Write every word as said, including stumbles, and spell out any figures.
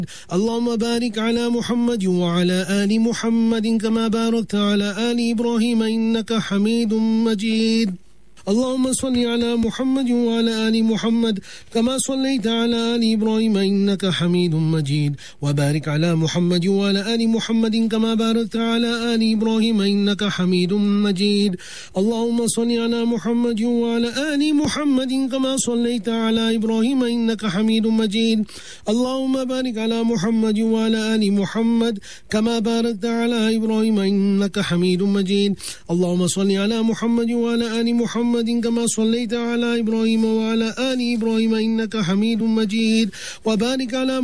اللهم بارك على محمد وعلى آل محمد كما باركت على آل إبراهيم إنك حميد مجيد اللهم صل على محمد وعلى آل محمد كما صليت على آل إبراهيم إنك حميد مجيد وبارك على محمد وعلى آل محمد كما باركت على آل إبراهيم إنك حميد مجيد اللهم صل على محمد وعلى آل محمد كما صليت على إبراهيم إنك حميد مجيد اللهم بارك على محمد وعلى آل محمد كما باركت على إبراهيم إنك حميد مجيد اللهم صل على محمد وعلى آل محمد كما صليت على إبراهيم وعلى آل إبراهيم إنك حميد مجيد وبارك على